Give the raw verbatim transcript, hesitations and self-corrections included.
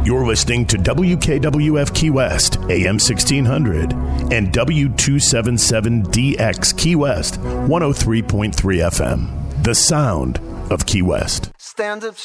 You're listening to W K W F Key West, A M sixteen hundred, and W two seventy-seven D X Key West, one oh three point three F M. The sound of Key West. Stand up